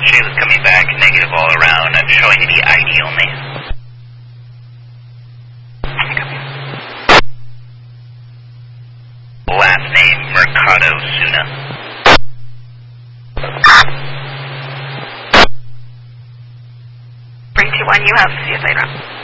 Shayla's coming back, negative all around. I'm showing the ID only. Last name, Mercado Suna. 321, you have, see you later.